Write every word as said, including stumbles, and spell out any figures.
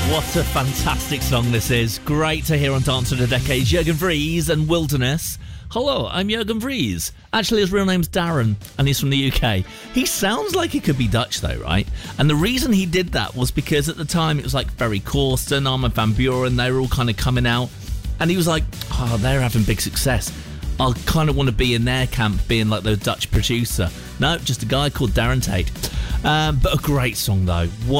What a fantastic song this is. Great to hear on Dance of the Decades. Jurgen Vries and Wilderness. Hello, I'm Jurgen Vries. Actually, his real name's Darren, and he's from the U K. He sounds like he could be Dutch, though, right? And the reason he did that was because at the time it was like Ferry Corsten, Armin van Buuren, they were all kind of coming out. And he was like, oh, they're having big success. I kind of want to be in their camp, being like the Dutch producer. No, just a guy called Darren Tate. Um, but a great song, though. What